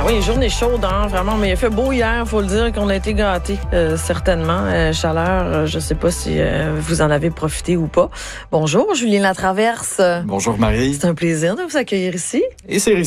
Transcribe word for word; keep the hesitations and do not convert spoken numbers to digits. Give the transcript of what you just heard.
Oui, journée chaude, hein, vraiment. Mais il a fait beau hier, faut le dire qu'on a été gâtés, euh, certainement. Euh, chaleur, euh, je sais pas si euh, vous en avez profité ou pas. Bonjour, Julien Latraverse. Bonjour Marie. C'est un plaisir de vous accueillir ici. Et c'est